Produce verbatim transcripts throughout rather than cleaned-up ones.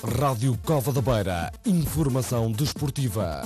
Rádio Cova da Beira. Informação desportiva.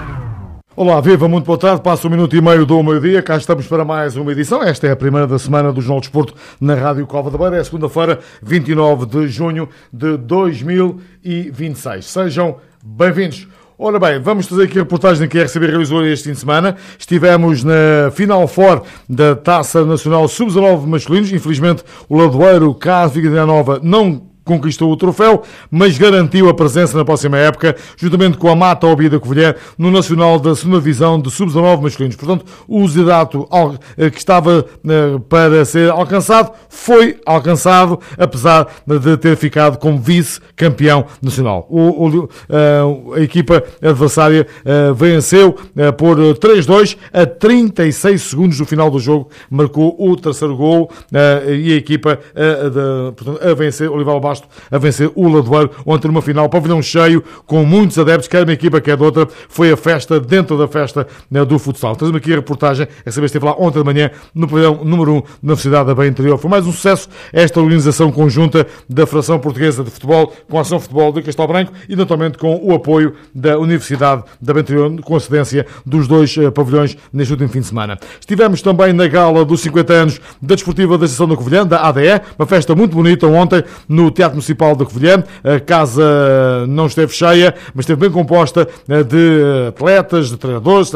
Olá, viva, muito boa tarde. Passa um minuto e meio do meio-dia. Cá estamos para mais uma edição. Esta é a primeira da semana do Jornal de Desporto na Rádio Cova da Beira. É segunda-feira, vinte e nove de junho de dois mil e vinte e seis. Sejam bem-vindos. Ora bem, vamos fazer aqui a reportagem que a R C B realizou este fim de semana. Estivemos na Final Four da Taça Nacional sub dezanove masculinos. Infelizmente, o Ladoeiro Caso Vila Nova não conquistou o troféu, mas garantiu a presença na próxima época, juntamente com a Mata Obi da Covilhã, no Nacional da segunda Divisão de sub dezanove masculinos. Portanto, o zidirato que estava para ser alcançado foi alcançado, apesar de ter ficado como vice-campeão nacional. O, o, a equipa adversária venceu por três a dois a trinta e seis segundos do final do jogo, marcou o terceiro gol e a equipa a, a vencer, Olival Basto, a vencer o Ladoeiro, ontem numa final, pavilhão cheio, com muitos adeptos, quer uma equipa, quer de outra. Foi a festa dentro da festa né, do futsal. Trazemos aqui a reportagem, a saber, esteve lá ontem de manhã, no pavilhão número um da Universidade da Beira Interior. Foi mais um sucesso esta organização conjunta da Federação Portuguesa de Futebol, com a Ação Futebol de Castelo Branco e, naturalmente, com o apoio da Universidade da Beira Interior, com a cedência dos dois uh, pavilhões neste último fim de semana. Estivemos também na gala dos cinquenta anos da Desportiva da Estação da Covilhã, da A D E, uma festa muito bonita ontem no Teatro Municipal da Covilhã. A casa não esteve cheia, mas esteve bem composta de atletas, de treinadores,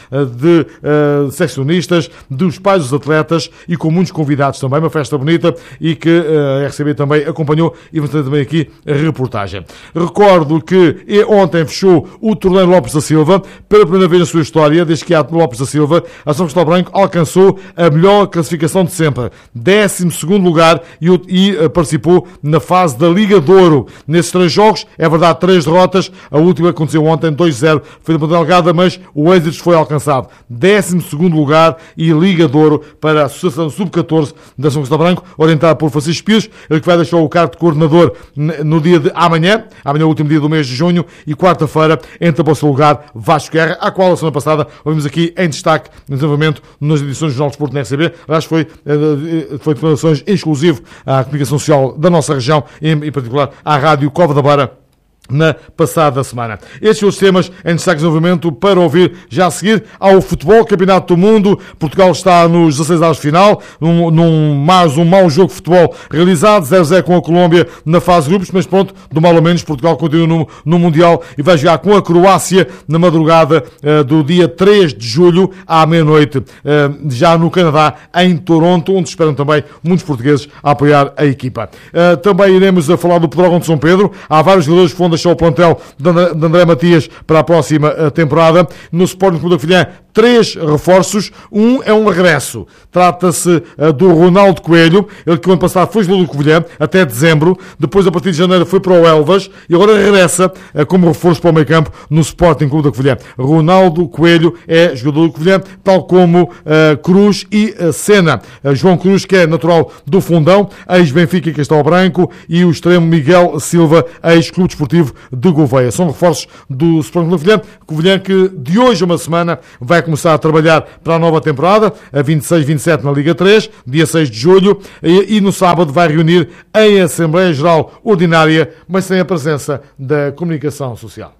de seccionistas, dos pais dos atletas e com muitos convidados também. Uma festa bonita e que a R C B também acompanhou e vamos ter também aqui a reportagem. Recordo que ontem fechou o Torneio Lopes da Silva. Pela primeira vez na sua história, desde que há Lopes da Silva, a São Cristóvão Branco alcançou a melhor classificação de sempre. décimo segundo lugar e, e participou na fase da Liga de Ouro. Nesses três jogos, é verdade, três derrotas. A última aconteceu ontem, dois a zero, foi na Ponta Delgada, mas o êxito foi alcançado. décimo segundo lugar e Liga de Ouro para a Associação sub catorze da São Cristóvão Branco, orientada por Francisco Pires, ele que vai deixar o cargo de coordenador no dia de amanhã, amanhã é o último dia do mês de junho, e quarta-feira entra para o seu lugar Vasco Guerra, a qual a semana passada ouvimos aqui em destaque no desenvolvimento nas edições do Jornal de Desporto na R C B. Aliás, foi, foi declarações exclusivo à comunicação social da nossa região, em, em particular à Rádio Cova da Beira, na passada semana. Estes são os temas em destaque de desenvolvimento para ouvir já a seguir. Ao futebol, Campeonato do Mundo. Portugal está nos dezasseis avos de final, num, num mais um mau jogo de futebol realizado, zero a zero com a Colômbia na fase de grupos, mas pronto, do mal ou menos, Portugal continua no, no Mundial e vai jogar com a Croácia na madrugada uh, do dia três de julho à meia-noite, uh, já no Canadá, em Toronto, onde esperam também muitos portugueses a apoiar a equipa. Uh, também iremos a falar do Pedrógão de São Pedro. Há vários jogadores que vão deixar o plantel de André Matias para a próxima temporada. No Sporting Clube da Covilhã, três reforços. Um é um regresso. Trata-se do Ronaldo Coelho, ele que o ano passado foi jogador do Covilhã até dezembro, depois a partir de janeiro foi para o Elvas e agora regressa como reforço para o meio campo no Sporting Clube da Covilhã. Ronaldo Coelho é jogador do Covilhã, tal como uh, Cruz e uh, Sena. Uh, João Cruz, que é natural do Fundão, ex-Benfica e Castelo Branco, e o extremo Miguel Silva, ex-Clube Desportivo de Gouveia. São reforços do Sporting Clube da Covilhã. Covilhã que de hoje a uma semana vai começar a trabalhar para a nova temporada, a vinte e seis vinte e sete na Liga três, dia seis de julho, e, e no sábado vai reunir em Assembleia Geral Ordinária, mas sem a presença da comunicação social.